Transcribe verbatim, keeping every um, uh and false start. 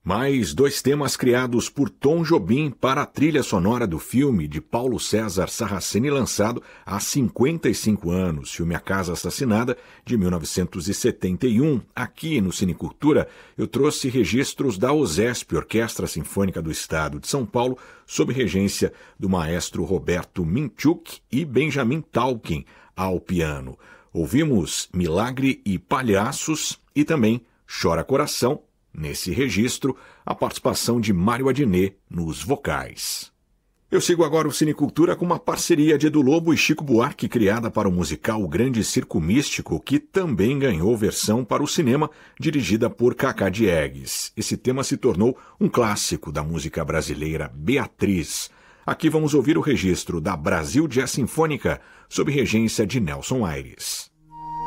Mais dois temas criados por Tom Jobim para a trilha sonora do filme de Paulo César Sarraceni, lançado há cinquenta e cinco anos, filme A Casa Assassinada, de mil novecentos e setenta e um. Aqui no Cinecultura eu trouxe registros da OSESP, Orquestra Sinfônica do Estado de São Paulo, sob regência do maestro Roberto Minchuk e Benjamin Talkin ao piano. Ouvimos Milagre e Palhaços e também Chora Coração. Nesse registro, a participação de Mário Adnet nos vocais. Eu sigo agora o Cinecultura com uma parceria de Edu Lobo e Chico Buarque, criada para o musical O Grande Circo Místico, que também ganhou versão para o cinema, dirigida por Cacá Diegues. Esse tema se tornou um clássico da música brasileira, Beatriz. Aqui vamos ouvir o registro da Brasil Jazz Sinfônica, sob regência de Nelson Aires.